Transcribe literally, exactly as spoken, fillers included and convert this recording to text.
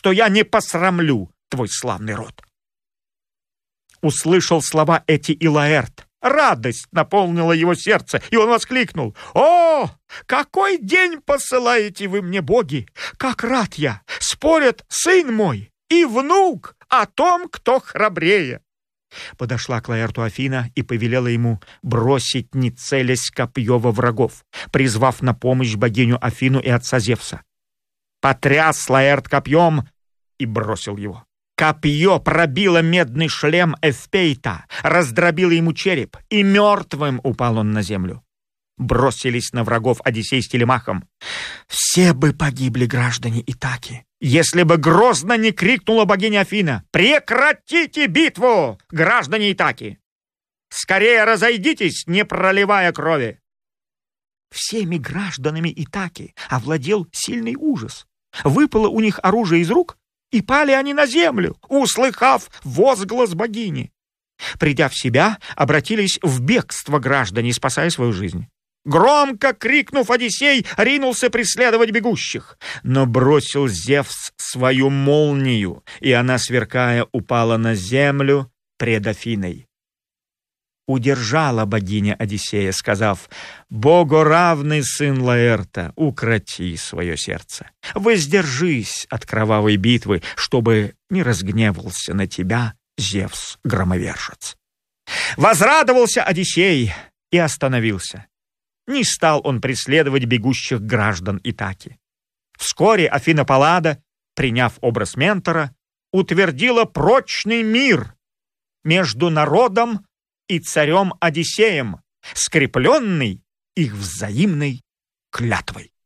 что я не посрамлю твой славный род». Услышал слова эти и Лаэрт. Радость наполнила его сердце, и он воскликнул: «О, какой день посылаете вы мне, боги! Как рад я! Спорят сын мой и внук о том, кто храбрее!» Подошла к Лаэрту Афина и повелела ему бросить, не целясь, копье во врагов, призвав на помощь богиню Афину и отца Зевса. Потряс Лаэрт копьем и бросил его. Копье пробило медный шлем Эвпейта, раздробило ему череп, и мертвым упал он на землю. Бросились на врагов Одиссей с Телемахом. Все бы погибли граждане Итаки, если бы грозно не крикнула богиня Афина: «Прекратите битву, граждане Итаки! Скорее разойдитесь, не проливая крови!» Всеми гражданами Итаки овладел сильный ужас. Выпало у них оружие из рук, и пали они на землю, услыхав возглас богини. Придя в себя, обратились в бегство граждане, спасая свою жизнь. Громко крикнув, Одиссей ринулся преследовать бегущих, но бросил Зевс свою молнию, и она, сверкая, упала на землю пред Афиной. Удержала богиня Одиссея, сказав: «Богоравный сын Лаэрта, укроти свое сердце, воздержись от кровавой битвы, чтобы не разгневался на тебя Зевс-громовержец». Возрадовался Одиссей и остановился. Не стал он преследовать бегущих граждан Итаки. Вскоре Афина Паллада, приняв образ ментора, утвердила прочный мир между народом и царем Одиссеем, скрепленный их взаимной клятвой.